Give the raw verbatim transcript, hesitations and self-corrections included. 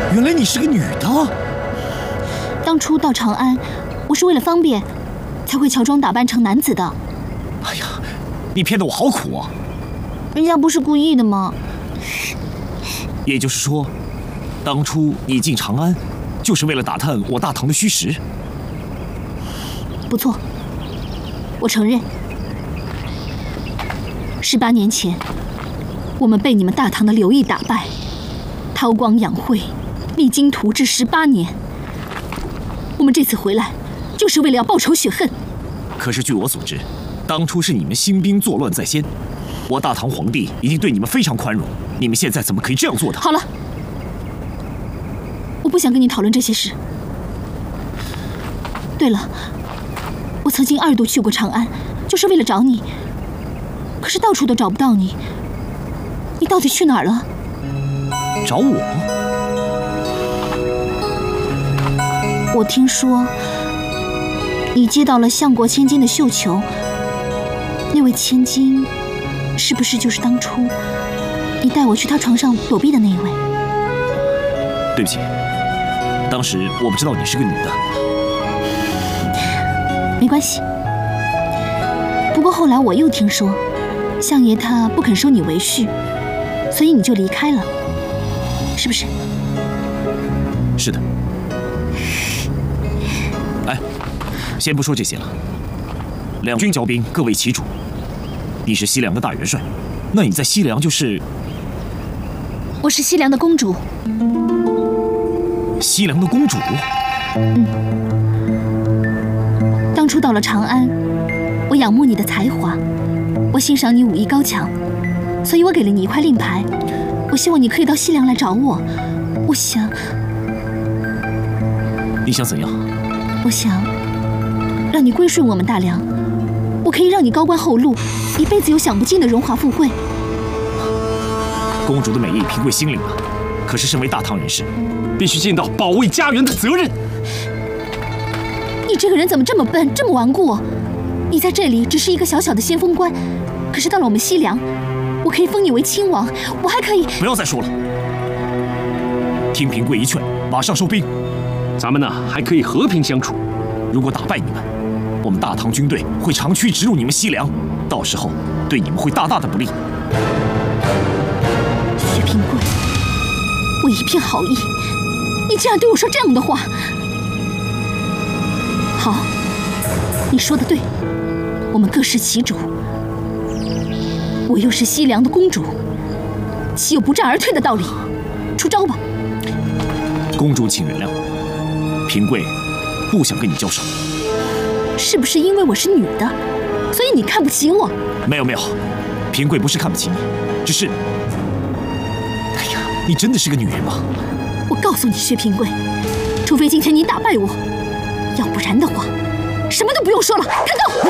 原来你是个女的。 当初到长安，我是为了方便，才会乔装打扮成男子的。 哎呀，你骗得我好苦啊！ 人家不是故意的吗？ 也就是说，当初你进长安，就是为了打探我大唐的虚实。 不错，我承认。十八年前，我们被你们大唐的刘毅打败，韬光养晦，励精图治十八年。我们这次回来，就是为了要报仇雪恨。 可是据我所知，当初是你们兴兵作乱在先，我大唐皇帝已经对你们非常宽容，你们现在怎么可以这样做的？ 好了，我不想跟你讨论这些事。对了，我曾经二度去过长安，就是为了找你，可是到处都找不到你。你到底去哪儿了？ 找我？ 我听说你接到了相国千金的绣球，那位千金是不是就是当初你带我去他床上躲避的那一位？ 对不起，当时我不知道你是个女的。 没关系。不过后来我又听说，相爷他不肯收你为婿，所以你就离开了，是不是？ 是的。哎，先不说这些了，两军交兵，各为其主。你是西凉的大元帅，那你在西凉就是…… 我是西凉的公主。 西凉的公主？ 嗯。当初到了长安，我仰慕你的才华，我欣赏你武艺高强，所以我给了你一块令牌，我希望你可以到西凉来找我。我想…… 你想怎样？ 我想让你归顺我们大梁，我可以让你高官厚禄，一辈子有享不尽的荣华富贵。 公主的美意，平贵心领了。可是身为大唐人士， 必须尽到保卫家园的责任。 你这个人怎么这么笨，这么顽固？你在这里只是一个小小的先锋官，可是到了我们西凉，我可以封你为亲王，我还可以…… 不要再说了，听平贵一劝，马上收兵。 咱们呢还可以和平相处。 如果打败你们，我们大唐军队会长驱直入你们西凉，到时候对你们会大大的不利。 薛平贵，我一片好意，你竟然对我说这样的话。好，你说的对，我们各司其主。我又是西凉的公主，岂有不战而退的道理？出招吧！ 公主，请原谅，平贵不想跟你交手。 是不是因为我是女的，所以你看不起我？ 没有没有，平贵不是看不起你，只是……哎呀，你真的是个女人吗？ 我告诉你，薛平贵，除非今天你打败我，要不然的话，什么都不用说了，看刀！